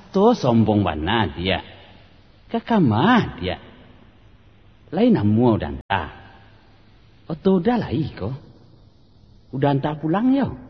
Ato sombong bana dia. Kakamah dia. Lain namu udanta. Oto udah lai ko. Udanta pulang yo.